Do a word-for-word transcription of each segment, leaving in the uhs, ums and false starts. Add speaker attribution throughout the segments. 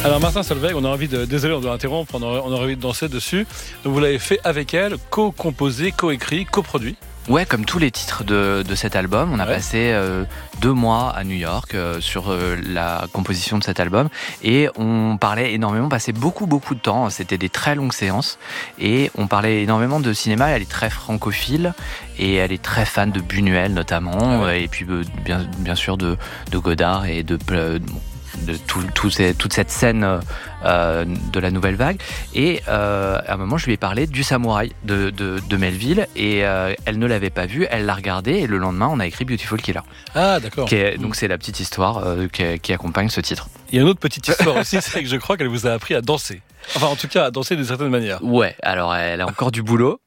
Speaker 1: Alors Martin Solveig, on a envie de, désolé, on doit interrompre, on aurait, on aurait envie de danser dessus. Donc vous l'avez fait avec elle, co-composé, co-écrit, co-produit.
Speaker 2: Ouais, comme tous les titres de, de cet album, on a ouais. passé euh, deux mois à New York euh, sur euh, la composition de cet album et on parlait énormément, on passait beaucoup beaucoup de temps, c'était des très longues séances et on parlait énormément de cinéma. Elle est très francophile et elle est très fan de Buñuel notamment ouais. et puis euh, bien, bien sûr de, de Godard et de... Euh, de tout, tout ces, toute cette scène euh, de la nouvelle vague et euh, à un moment je lui ai parlé du Samouraï de, de, de Melville et euh, elle ne l'avait pas vu, elle l'a regardé et le lendemain on a écrit Beautiful Killer.
Speaker 1: Ah d'accord.
Speaker 2: Qui est, donc c'est la petite histoire euh, qui, qui accompagne ce titre.
Speaker 1: Il y a une autre petite histoire aussi, c'est que je crois qu'elle vous a appris à danser. Enfin en tout cas à danser d'une certaine manière.
Speaker 2: Ouais, alors elle a encore du boulot.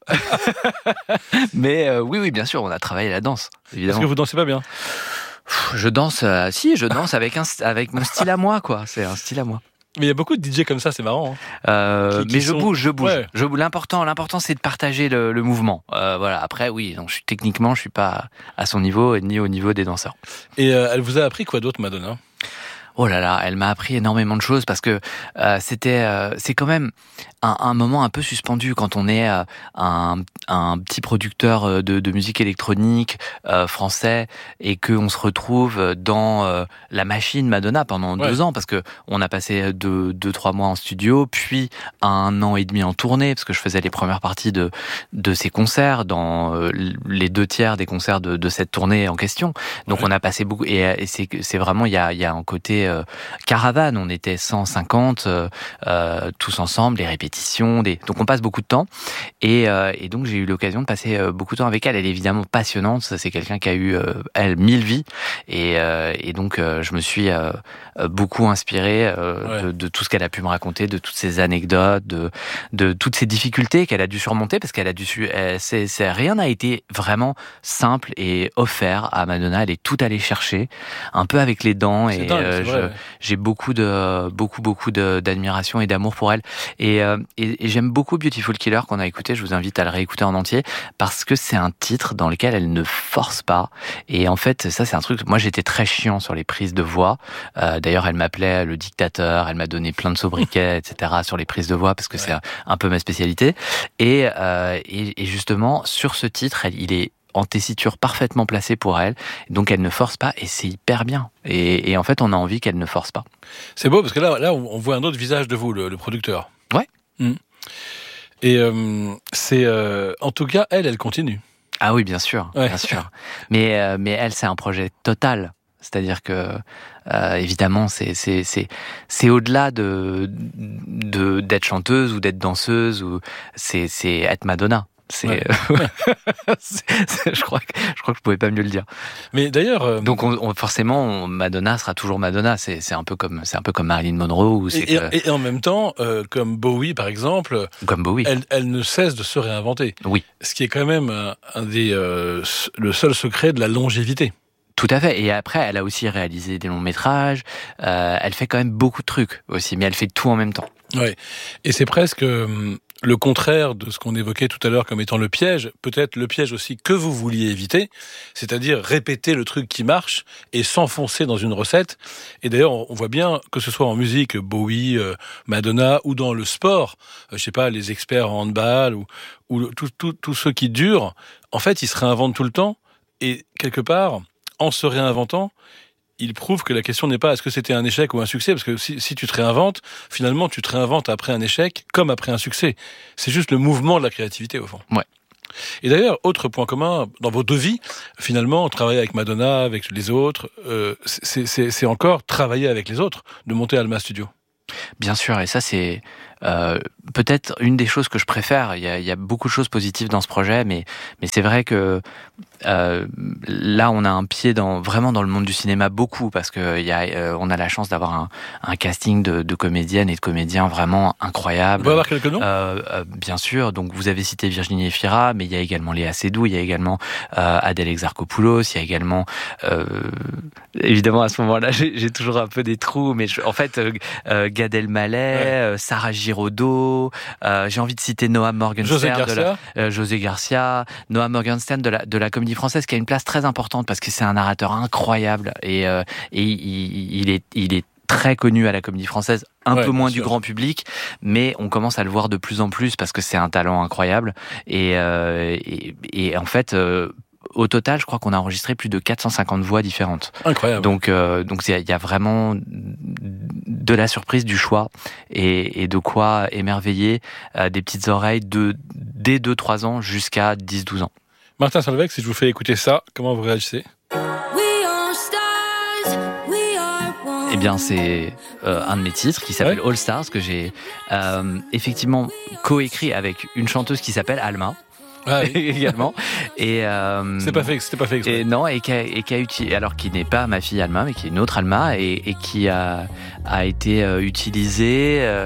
Speaker 2: Mais euh, oui oui bien sûr on a travaillé la danse évidemment.
Speaker 1: Est-ce que vous dansez pas bien?
Speaker 2: Je danse, euh, si, je danse avec, un, avec mon style à moi, quoi. C'est un style à moi.
Speaker 1: Mais il y a beaucoup de D J comme ça, c'est marrant. Hein.
Speaker 2: Euh, qui, qui mais sont... je bouge, je bouge. Ouais. Je, l'important, l'important, c'est de partager le, le mouvement. Euh, voilà. Après, oui, donc, je suis, techniquement, je suis pas à son niveau ni au niveau des danseurs.
Speaker 1: Et euh, elle vous a appris quoi d'autre, Madonna ?
Speaker 2: Oh là là, elle m'a appris énormément de choses parce que euh, c'était, euh, c'est quand même un, un moment un peu suspendu quand on est euh, un, un petit producteur de, de musique électronique euh, français et que on se retrouve dans euh, la machine Madonna pendant ouais. deux ans parce que on a passé deux, deux, trois mois en studio, puis un an et demi en tournée parce que je faisais les premières parties de de ces concerts dans euh, les deux tiers des concerts de, de cette tournée en question. Donc ouais. on a passé beaucoup et, et c'est c'est vraiment il y a il y a un côté Euh, caravane, on était cent cinquante euh, euh, tous ensemble, les répétitions, des... donc on passe beaucoup de temps et, euh, et donc j'ai eu l'occasion de passer euh, beaucoup de temps avec elle. Elle est évidemment passionnante, ça, c'est quelqu'un qui a eu euh, elle mille vies et, euh, et donc euh, je me suis euh, beaucoup inspiré euh, ouais. de, de tout ce qu'elle a pu me raconter, de toutes ces anecdotes, de, de toutes ces difficultés qu'elle a dû surmonter parce qu'elle a dû su... elle, c'est, c'est, rien n'a été vraiment simple et offert à Madonna. Elle est tout allée chercher, un peu avec les dents c'est et dingue, euh, je, j'ai beaucoup de beaucoup beaucoup de, d'admiration et d'amour pour elle et, euh, et, et j'aime beaucoup Beautiful Killer qu'on a écouté. Je vous invite à le réécouter en entier parce que c'est un titre dans lequel elle ne force pas et en fait ça c'est un truc. Moi j'étais très chiant sur les prises de voix. Euh, d'ailleurs elle m'appelait le dictateur. Elle m'a donné plein de sobriquets et cetera sur les prises de voix parce que ouais. c'est un, un peu ma spécialité et, euh, et et justement sur ce titre elle, il est en tessiture parfaitement placée pour elle, donc elle ne force pas et c'est hyper bien. Et, et en fait, on a envie qu'elle ne force pas.
Speaker 1: C'est beau parce que là, là, on voit un autre visage de vous, le, le producteur.
Speaker 2: Ouais.
Speaker 1: Mmh. Et euh, c'est, euh, en tout cas, elle, elle continue.
Speaker 2: Ah oui, bien sûr, ouais. bien sûr. Mais euh, mais elle, c'est un projet total. C'est-à-dire que euh, évidemment, c'est c'est c'est c'est au-delà de de d'être chanteuse ou d'être danseuse ou c'est c'est être Madonna. C'est, ouais. euh, c'est, c'est, je crois que je crois que je pouvais pas mieux le dire.
Speaker 1: Mais d'ailleurs, euh...
Speaker 2: donc on, on, forcément, on, Madonna sera toujours Madonna. C'est, c'est un peu comme c'est un peu comme Marilyn Monroe. Ou c'est
Speaker 1: et,
Speaker 2: que...
Speaker 1: et, et en même temps, euh, comme Bowie par exemple,
Speaker 2: comme Bowie,
Speaker 1: elle, elle ne cesse de se réinventer.
Speaker 2: Oui.
Speaker 1: Ce qui est quand même un, un des euh, le seul secret de la longévité.
Speaker 2: Tout à fait. Et après, elle a aussi réalisé des longs métrages. Euh, elle fait quand même beaucoup de trucs aussi, mais elle fait tout en même temps.
Speaker 1: Ouais. Et c'est presque euh, le contraire de ce qu'on évoquait tout à l'heure comme étant le piège, peut-être le piège aussi que vous vouliez éviter, c'est-à-dire répéter le truc qui marche et s'enfoncer dans une recette. Et d'ailleurs, on voit bien que ce soit en musique, Bowie, euh, Madonna, ou dans le sport, euh, je sais pas, les experts en handball, ou, ou tous tout, tout ceux qui durent, en fait, ils se réinventent tout le temps, et quelque part, en se réinventant, il prouve que la question n'est pas est-ce que c'était un échec ou un succès, parce que si, si tu te réinventes, finalement tu te réinventes après un échec comme après un succès. C'est juste le mouvement de la créativité au fond.
Speaker 2: Ouais.
Speaker 1: Et d'ailleurs, autre point commun dans vos deux vies, finalement, travailler avec Madonna, avec les autres, euh, c'est, c'est, c'est encore travailler avec les autres, de monter Alma Studio.
Speaker 2: Bien sûr, et ça c'est euh, peut-être une des choses que je préfère. Il y a, il y a beaucoup de choses positives dans ce projet, mais mais c'est vrai que euh, là on a un pied dans vraiment dans le monde du cinéma beaucoup parce que il y a euh, on a la chance d'avoir un, un casting de, de comédiennes et de comédiens vraiment incroyable.
Speaker 1: On peut avoir quelques noms.
Speaker 2: Euh, euh, bien sûr. Donc vous avez cité Virginie Efira, mais il y a également Léa Seydoux, il y a également euh, Adèle Exarchopoulos, il y a également euh, évidemment à ce moment-là j'ai, j'ai toujours un peu des trous, mais je, en fait euh, euh, Gad Elmaleh, ouais. euh, Sarah Giraudot, euh, j'ai envie de citer Noah Morgenstern,
Speaker 1: José Garcia,
Speaker 2: de la, euh, José Garcia, Noah Morgenstern de la de la comédie française qui a une place très importante parce que c'est un narrateur incroyable et euh, et il, il est il est très connu à la Comédie Française, un
Speaker 1: ouais,
Speaker 2: peu moins
Speaker 1: du
Speaker 2: sûr. grand public, mais on commence à le voir de plus en plus parce que c'est un talent incroyable. Et, euh, et, et en fait, euh, au total, je crois qu'on a enregistré plus de quatre cent cinquante voix différentes.
Speaker 1: Incroyable.
Speaker 2: Donc, euh, donc il y a vraiment de la surprise, du choix et, et de quoi émerveiller euh, des petites oreilles de dès deux trois ans jusqu'à dix douze ans.
Speaker 1: Martin Solveig, si je vous fais écouter ça, comment vous réagissez ?
Speaker 2: Eh bien, c'est euh, un de mes titres qui s'appelle ouais. All Stars, que j'ai euh, effectivement coécrit avec une chanteuse qui s'appelle Alma.
Speaker 1: Ah oui.
Speaker 2: également et euh,
Speaker 1: c'est pas fait c'était pas fait exprès.
Speaker 2: Et non et qui a, et qui a utilisé, alors qui n'est pas ma fille Alma mais qui est une autre Alma et, et qui a a été euh, utilisée euh,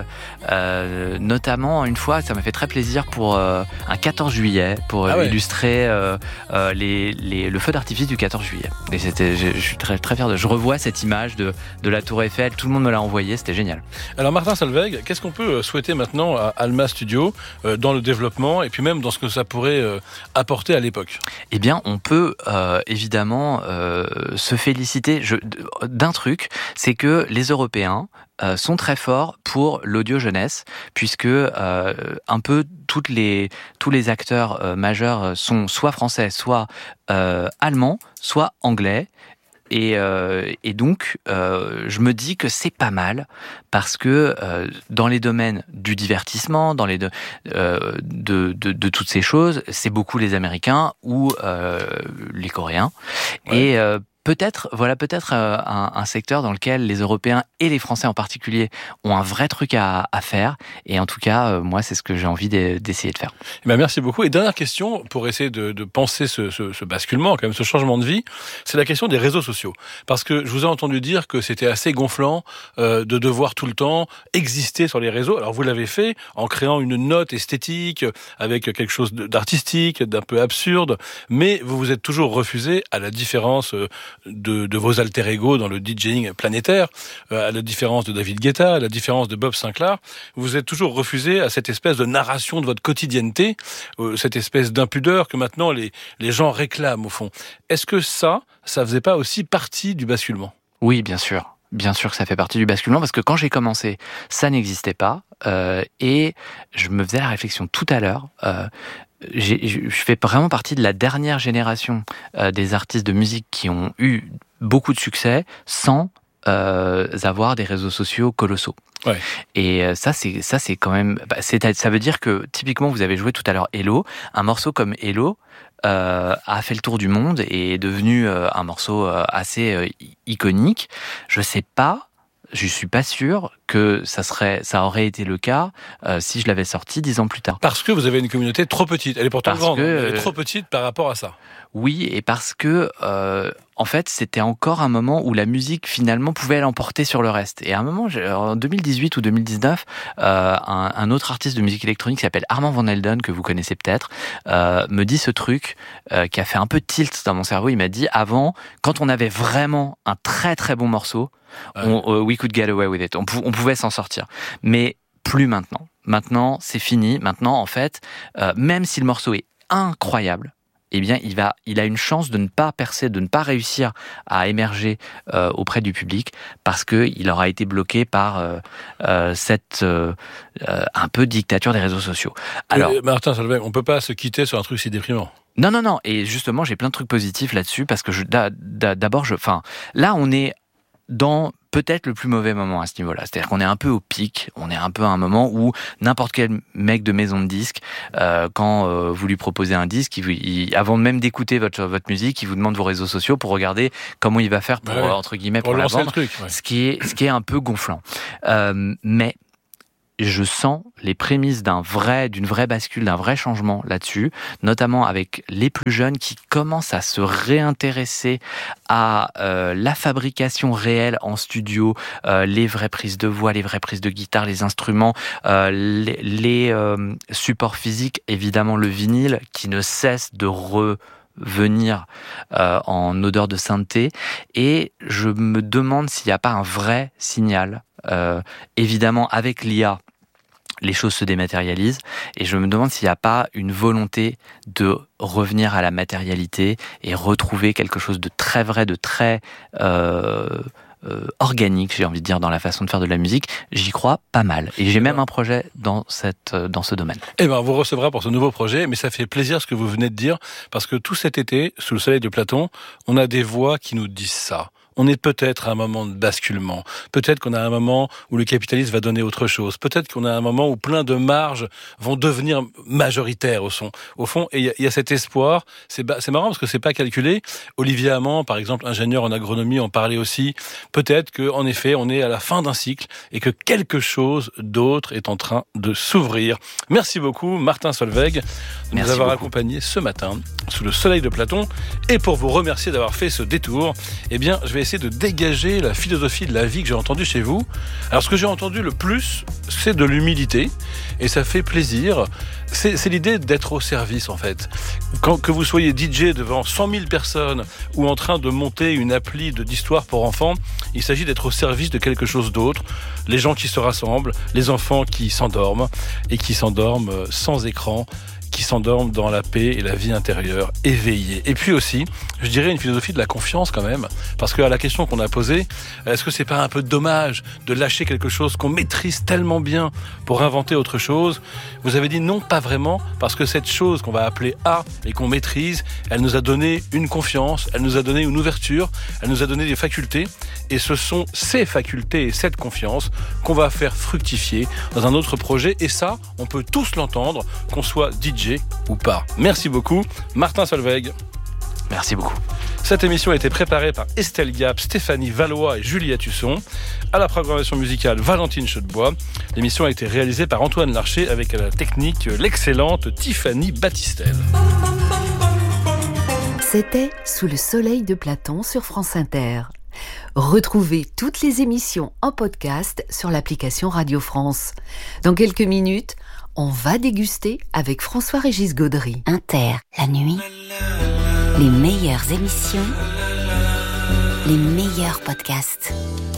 Speaker 2: euh, notamment une fois, ça m'a fait très plaisir pour euh, un quatorze juillet pour ah ouais. illustrer euh, euh, les, les le feu d'artifice du quatorze juillet. Et c'était je, je suis très très fier de je revois cette image de de la Tour Eiffel, tout le monde me l'a envoyé, c'était génial.
Speaker 1: Alors Martin Solveig, qu'est-ce qu'on peut souhaiter maintenant à Alma Studio euh, dans le développement et puis même dans ce que ça pourrait Euh, apporté à l'époque?
Speaker 2: Eh bien, on peut euh, évidemment euh, se féliciter je, d'un truc, c'est que les Européens euh, sont très forts pour l'audio jeunesse, puisque euh, un peu toutes les, tous les acteurs euh, majeurs sont soit français, soit euh, allemands, soit anglais. Et, euh, et donc, euh, je me dis que c'est pas mal parce que euh, dans les domaines du divertissement, dans les de, euh, de, de, de toutes ces choses, c'est beaucoup les Américains ou euh, les Coréens. Ouais. Et euh, peut-être, voilà, peut-être euh, un, un secteur dans lequel les Européens et les Français en particulier ont un vrai truc à, à faire. Et en tout cas, euh, moi, c'est ce que j'ai envie de, d'essayer de faire.
Speaker 1: Eh bien, merci beaucoup. Et dernière question, pour essayer de, de penser ce, ce, ce basculement, quand même, ce changement de vie, c'est la question des réseaux sociaux. Parce que je vous ai entendu dire que c'était assez gonflant euh, de devoir tout le temps exister sur les réseaux. Alors, vous l'avez fait en créant une note esthétique, avec quelque chose d'artistique, d'un peu absurde, mais vous vous êtes toujours refusé, à la différence de, de vos alter ego dans le DJing planétaire, à la différence de David Guetta, à la différence de Bob Sinclair, vous êtes toujours refusé à cette espèce de narration de votre quotidienneté, euh, cette espèce d'impudeur que maintenant les, les gens réclament au fond. Est-ce que ça, ça faisait pas aussi partie du basculement ?
Speaker 2: Oui, bien sûr. Bien sûr que ça fait partie du basculement, parce que quand j'ai commencé, ça n'existait pas. Euh, et je me faisais la réflexion tout à l'heure. Euh, j'ai, je fais vraiment partie de la dernière génération euh, des artistes de musique qui ont eu beaucoup de succès sans euh, avoir des réseaux sociaux colossaux.
Speaker 1: Ouais.
Speaker 2: Et ça, c'est ça, c'est quand même. Bah, c'est, ça veut dire que typiquement, vous avez joué tout à l'heure Hello, un morceau comme Hello. Euh, a fait le tour du monde et est devenu euh, un morceau euh, assez euh, iconique. Je sais pas, je suis pas sûr que ça serait, ça aurait été le cas euh, si je l'avais sorti dix ans plus tard.
Speaker 1: Parce que vous avez une communauté trop petite. Elle est pourtant
Speaker 2: parce
Speaker 1: grande,
Speaker 2: que,
Speaker 1: mais elle est trop petite par rapport à ça.
Speaker 2: Oui, et parce que euh, en fait, c'était encore un moment où la musique finalement pouvait l'emporter sur le reste. Et à un moment, en deux mille dix-huit ou deux mille dix-neuf, euh, un, un autre artiste de musique électronique qui s'appelle Armand Van Helden, que vous connaissez peut-être, euh, me dit ce truc euh, qui a fait un peu tilt dans mon cerveau. Il m'a dit, avant, quand on avait vraiment un très très bon morceau, ouais. on, uh, we could get away with it. On, pou- on pouvait s'en sortir. Mais plus maintenant. Maintenant, c'est fini. Maintenant, en fait, euh, même si le morceau est incroyable, eh bien, il va, il a une chance de ne pas percer, de ne pas réussir à émerger euh, auprès du public parce que il aura été bloqué par euh, euh, cette euh, euh, un peu dictature des réseaux sociaux.
Speaker 1: Alors, euh, Martin Solveig, on peut pas se quitter sur un truc si déprimant.
Speaker 2: Non, non, non. Et justement, j'ai plein de trucs positifs là-dessus parce que je, d'abord, je, enfin, là, on est dans peut-être le plus mauvais moment à ce niveau-là. C'est-à-dire qu'on est un peu au pic, on est un peu à un moment où n'importe quel mec de maison de disques, euh, quand euh, vous lui proposez un disque, il, il, avant même d'écouter votre, votre musique, il vous demande vos réseaux sociaux pour regarder comment il va faire pour, ouais, euh, entre guillemets, pour, pour la vendre,
Speaker 1: truc, ouais.
Speaker 2: ce, qui est, ce qui est un peu gonflant. Euh, mais je sens les prémices d'un vrai, d'une vraie bascule, d'un vrai changement là-dessus, notamment avec les plus jeunes qui commencent à se réintéresser à euh, la fabrication réelle en studio, euh, les vraies prises de voix, les vraies prises de guitare, les instruments, euh, les, les euh, supports physiques, évidemment le vinyle qui ne cesse de revenir euh, en odeur de sainteté. Et je me demande s'il n'y a pas un vrai signal. Euh, évidemment, avec l'I A, les choses se dématérialisent et je me demande s'il n'y a pas une volonté de revenir à la matérialité et retrouver quelque chose de très vrai, de très euh, euh, organique, j'ai envie de dire, dans la façon de faire de la musique. J'y crois pas mal. Et j'ai même un projet dans, cette, dans ce domaine.
Speaker 1: Eh ben, on vous recevra pour ce nouveau projet, mais ça fait plaisir ce que vous venez de dire, parce que tout cet été, sous le soleil de Platon, on a des voix qui nous disent ça. On est peut-être à un moment de basculement. Peut-être qu'on a un moment où le capitalisme va donner autre chose. Peut-être qu'on a un moment où plein de marges vont devenir majoritaires au, son, au fond. Et il y, y a cet espoir. C'est, c'est marrant parce que c'est pas calculé. Olivier Amand, par exemple, ingénieur en agronomie, en parlait aussi. Peut-être que, en effet, on est à la fin d'un cycle et que quelque chose d'autre est en train de s'ouvrir. Merci beaucoup, Martin Solveig, de
Speaker 2: Merci
Speaker 1: nous avoir
Speaker 2: beaucoup.
Speaker 1: accompagnés ce matin sous le soleil de Platon. Et pour vous remercier d'avoir fait ce détour, eh bien, je vais essayer de dégager la philosophie de la vie que j'ai entendue chez vous. Alors, ce que j'ai entendu le plus, c'est de l'humilité, et ça fait plaisir. C'est, c'est l'idée d'être au service, en fait. Quand, que vous soyez D J devant cent mille personnes ou en train de monter une appli de, d'histoire pour enfants, il s'agit d'être au service de quelque chose d'autre. Les gens qui se rassemblent, les enfants qui s'endorment, et qui s'endorment sans écran, qui s'endorment dans la paix et la vie intérieure, éveillée. Et puis aussi, je dirais une philosophie de la confiance quand même, parce qu'à la question qu'on a posée, est-ce que c'est pas un peu dommage de lâcher quelque chose qu'on maîtrise tellement bien pour inventer autre chose? Vous avez dit non, pas vraiment, parce que cette chose qu'on va appeler A et qu'on maîtrise, elle nous a donné une confiance, elle nous a donné une ouverture, elle nous a donné des facultés, et ce sont ces facultés et cette confiance qu'on va faire fructifier dans un autre projet, et ça, on peut tous l'entendre, qu'on soit D J ou pas. Merci beaucoup, Martin Solveig.
Speaker 2: Merci beaucoup.
Speaker 1: Cette émission a été préparée par Estelle Gap, Stéphanie Valois et Juliette Husson. À la programmation musicale, Valentine Chaudebois. L'émission a été réalisée par Antoine Larcher avec à la technique l'excellente Tiffany Battistel.
Speaker 3: C'était Sous le soleil de Platon sur France Inter. Retrouvez toutes les émissions en podcast sur l'application Radio France. Dans quelques minutes, on va déguster avec François-Régis Gaudry.
Speaker 4: Inter, la nuit, les meilleures émissions, les meilleurs podcasts.